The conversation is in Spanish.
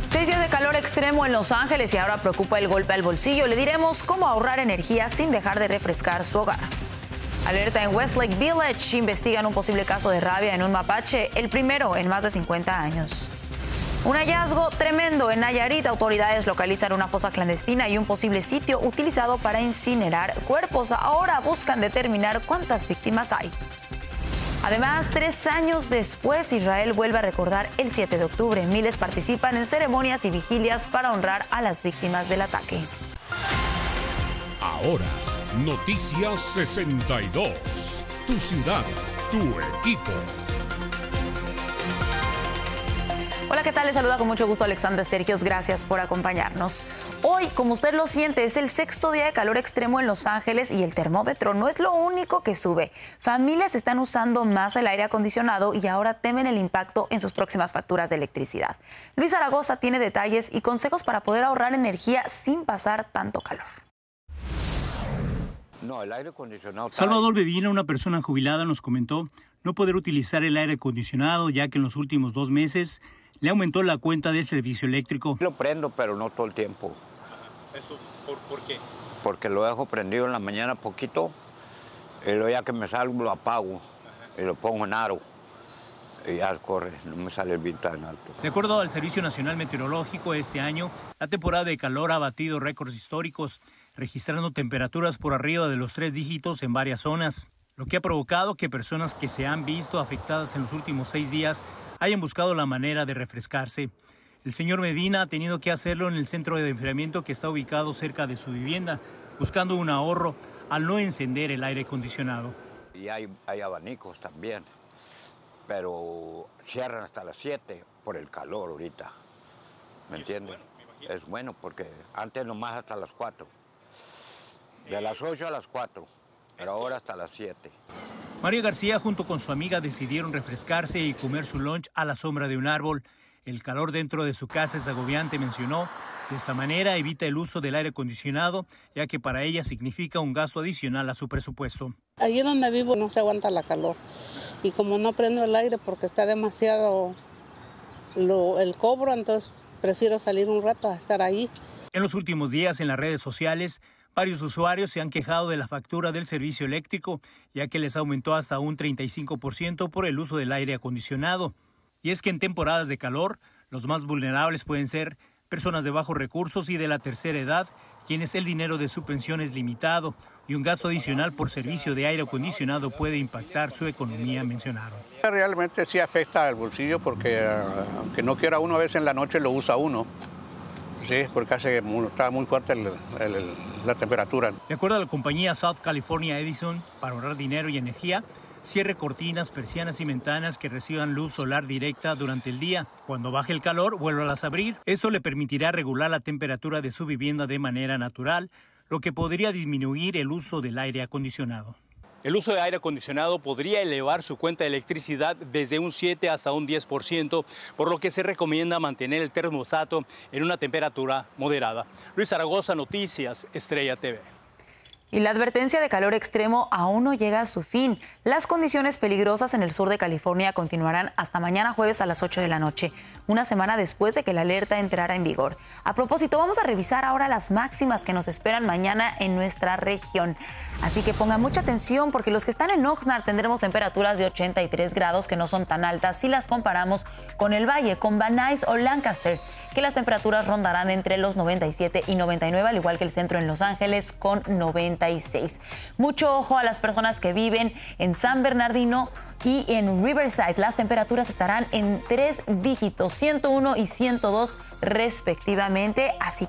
6 días de calor extremo en Los Ángeles y ahora preocupa el golpe al bolsillo. Le diremos cómo ahorrar energía sin dejar de refrescar su hogar. Alerta en Westlake Village. Investigan un posible caso de rabia en un mapache, el primero en más de 50 años. Un hallazgo tremendo en Nayarit. Autoridades localizan una fosa clandestina y un posible sitio utilizado para incinerar cuerpos. Ahora buscan determinar cuántas víctimas hay. Además, 3 años después, Israel vuelve a recordar el 7 de octubre. Miles participan en ceremonias y vigilias para honrar a las víctimas del ataque. Ahora, Noticias 62. Tu ciudad, tu equipo. Hola, ¿qué tal? Les saluda con mucho gusto Alexandra Estergios. Gracias por acompañarnos. Hoy, como usted lo siente, es el 6º día de calor extremo en Los Ángeles y el termómetro no es lo único que sube. Familias están usando más el aire acondicionado y ahora temen el impacto en sus próximas facturas de electricidad. Luis Zaragoza tiene detalles y consejos para poder ahorrar energía sin pasar tanto calor. No, el aire acondicionado. Salvador Medina, una persona jubilada, nos comentó no poder utilizar el aire acondicionado ya que en los últimos 2 meses le aumentó la cuenta del servicio eléctrico. Lo prendo, pero no todo el tiempo. ¿Esto por qué? Porque lo dejo prendido en la mañana poquito y luego ya que me salgo lo apago y lo pongo en aro y ya corre, no me sale el bill tan alto. De acuerdo al Servicio Nacional Meteorológico, este año la temporada de calor ha batido récords históricos, registrando temperaturas por arriba de los 3 dígitos en varias zonas, lo que ha provocado que personas que se han visto afectadas en los últimos 6 días hayan buscado la manera de refrescarse. El señor Medina ha tenido que hacerlo en el centro de enfriamiento que está ubicado cerca de su vivienda, buscando un ahorro al no encender el aire acondicionado. Y hay abanicos también, pero cierran hasta las 7 por el calor ahorita, ¿me entiendes? Es bueno porque antes nomás hasta las 4, de las 8 a las 4, pero ahora hasta las 7. María García junto con su amiga decidieron refrescarse y comer su lunch a la sombra de un árbol. El calor dentro de su casa es agobiante, mencionó. De esta manera evita el uso del aire acondicionado, ya que para ella significa un gasto adicional a su presupuesto. Allí donde vivo no se aguanta la calor y como no prendo el aire porque está demasiado el cobro, entonces prefiero salir un rato a estar ahí. En los últimos días en las redes sociales, varios usuarios se han quejado de la factura del servicio eléctrico, ya que les aumentó hasta un 35% por el uso del aire acondicionado. Y es que en temporadas de calor, los más vulnerables pueden ser personas de bajos recursos y de la tercera edad, quienes el dinero de su pensión es limitado y un gasto adicional por servicio de aire acondicionado puede impactar su economía, mencionaron. Realmente sí afecta al bolsillo porque aunque no quiera uno, a veces en la noche lo usa uno. Sí, porque está muy fuerte la temperatura. De acuerdo a la compañía South California Edison, para ahorrar dinero y energía, cierre cortinas, persianas y ventanas que reciban luz solar directa durante el día. Cuando baje el calor, vuélvalas a abrir. Esto le permitirá regular la temperatura de su vivienda de manera natural, lo que podría disminuir el uso del aire acondicionado. El uso de aire acondicionado podría elevar su cuenta de electricidad desde un 7 hasta un 10%, por lo que se recomienda mantener el termostato en una temperatura moderada. Luis Zaragoza, Noticias Estrella TV. Y la advertencia de calor extremo aún no llega a su fin. Las condiciones peligrosas en el sur de California continuarán hasta mañana jueves a las 8 de la noche, una semana después de que la alerta entrara en vigor. A propósito, vamos a revisar ahora las máximas que nos esperan mañana en nuestra región. Así que pongan mucha atención porque los que están en Oxnard tendremos temperaturas de 83 grados que no son tan altas si las comparamos con el Valle, con Van Nuys o Lancaster, que las temperaturas rondarán entre los 97 y 99, al igual que el centro en Los Ángeles con 96. Mucho ojo a las personas que viven en San Bernardino y en Riverside. Las temperaturas estarán en 3 dígitos, 101 y 102 respectivamente, así